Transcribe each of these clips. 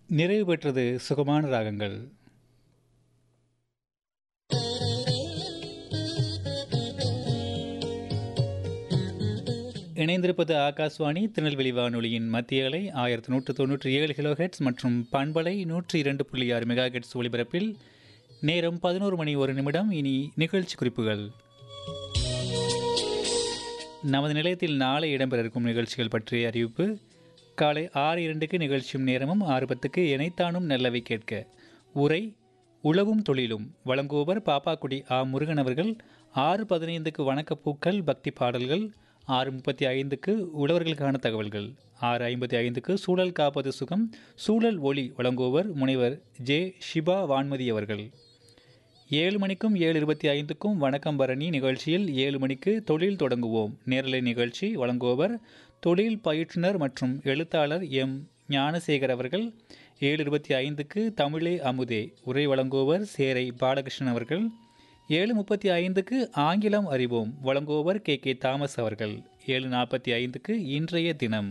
நிறைவு பெற்றது சுகமான ராகங்கள். இணைந்திருப்பது ஆகாஷ்வாணி திருநெல்வேலி வானொலியின் மத்திய அலை 1197 கிலோஹெட்ஸ் மற்றும் பண்பலை 102.6 மெகாஹெட்ஸ் ஒலிபரப்பில் நேரம் 11 மணி 1 நிமிடம். இனி நிகழ்ச்சி குறிப்புகள். நமது நிலையத்தில் நாளை இடம்பெற இருக்கும் நிகழ்ச்சிகள் பற்றிய அறிவிப்பு. காலை 6:02க்கு நிகழ்ச்சியும் நேரமும், 6:10க்கு இணைத்தானும் நல்லவை கேட்க உரை உழவும் தொழிலும் வழங்குவோவர் பாப்பாக்குடி ஆ முருகன் அவர்கள். 6:15க்கு வணக்கப்பூக்கள் பக்தி பாடல்கள். 6:35க்கு உழவர்களுக்கான தகவல்கள். 6:55க்கு சூழல் காப்பது சுகம் சூழல் ஒளி வழங்குவோவர் முனைவர் ஜே ஷிபா வான்மதி அவர்கள். 7 மணிக்கும் 7:25க்கும் வணக்கம் பரணி நிகழ்ச்சியில் 7 மணிக்கு தொழில் தொடங்குவோம் நேரலை நிகழ்ச்சி வழங்குவோவர் தொழில் பயிற்றுனர் மற்றும் எழுத்தாளர் எம் ஞானசேகர் அவர்கள். 7:25க்கு தமிழே அமுதே உரை வழங்குவோவர் சேரை பாலகிருஷ்ணன் அவர்கள். 7:35க்கு ஆங்கிலம் அறிவோம் வழங்குவோவர் கே தாமஸ் அவர்கள். 7:45க்கு இன்றைய தினம்.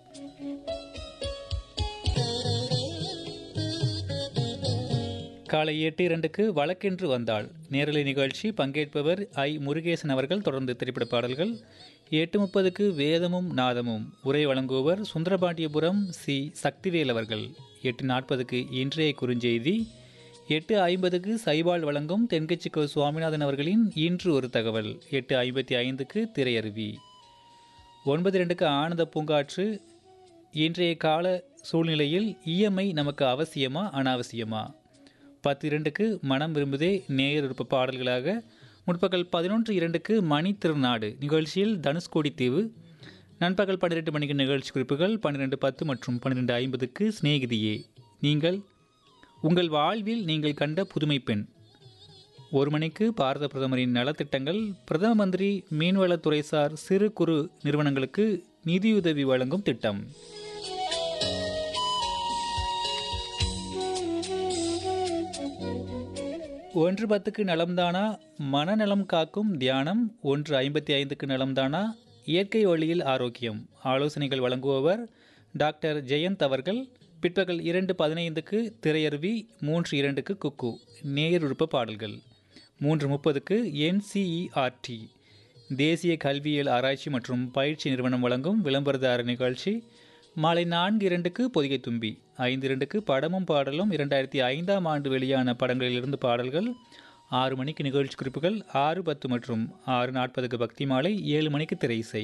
காலை 8:02க்கு வழக்கென்று வந்தாள் நேரலை நிகழ்ச்சி பங்கேற்பவர் ஐ முருகேசன் அவர்கள். தொடர்ந்து திரைப்பட பாடல்கள். 8:30க்கு வேதமும் நாதமும் உரை வழங்குவோவர் சுந்தரபாண்டியபுரம் சி சக்திவேல் அவர்கள். 8:40க்கு இன்றைய குறுஞ்செய்தி. 8:50க்கு சைபால் வழங்கும் தென்கட்சிக்கோ சுவாமிநாதன் அவர்களின் இன்று ஒரு தகவல். 8:55க்கு திரையருவி. 9:02க்கு ஆனந்த பூங்காற்று. இன்றைய கால சூழ்நிலையில் இஎம்ஐ நமக்கு அவசியமா அனாவசியமா. 10:02க்கு மனம் விரும்புதே நேயர் விருப்ப பாடல்களாக. முற்பகல் 11:02க்கு மணி திருநாடு நிகழ்ச்சியில் தனுஷ்கோடி தீவு. நண்பகல் 12 மணிக்கு நிகழ்ச்சி குறிப்புகள். 12:10 மற்றும் 12:50க்கு சிநேகிதியே உங்கள் வாழ்வில் நீங்கள் கண்ட புதுமை பெண். 1 மணிக்கு பாரத பிரதமரின் நலத்திட்டங்கள். பிரதம மந்திரி மீன்வளத்துறைசார் சிறு குறு நிறுவனங்களுக்கு நிதியுதவி வழங்கும் திட்டம். ஒன்று 10க்கு நலம்தானா மனநலம் காக்கும் தியானம். 1:55க்கு நலம்தானா இயற்கை வழியில் ஆரோக்கியம் ஆலோசனைகள் வழங்குபவர் டாக்டர் ஜெயந்த் அவர்கள். பிற்பகல் 2:15க்கு திரையருவி. 3:02க்கு குக்கு நேயர் விருப்ப பாடல்கள். 3:30க்கு என்சிஇஆர்டி தேசிய கல்வியியல் ஆராய்ச்சி மற்றும் பயிற்சி நிறுவனம் வழங்கும் விளம்பரதார நிகழ்ச்சி. மாலை 4:02க்கு பொதிகை தும்பி. 5:02க்கு படமும் பாடலும் 2005ஆம் ஆண்டு வெளியான படங்களிலிருந்து பாடல்கள். 6 மணிக்கு நிகழ்ச்சி குறிப்புகள். 6:10 மற்றும் 6:40க்கு பக்தி மாலை. 7 மணிக்கு திரை இசை.